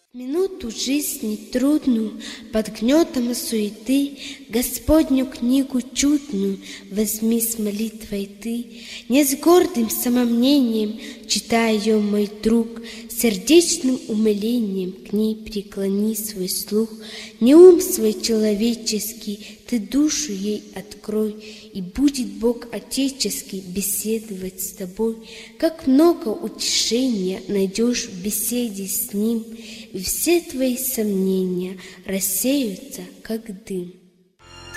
Минуту жизни трудную, под гнетом суеты, Господню книгу чудную возьми с молитвой ты. Не с гордым самомнением, читай ее, мой друг, сердечным умилением к ней преклони свой слух. Не ум свой человеческий, ты душу ей открой, и будет Бог Отеческий беседовать с тобой. Как много утешения найдешь в беседе с Ним, и все твои сомнения рассеются, как дым.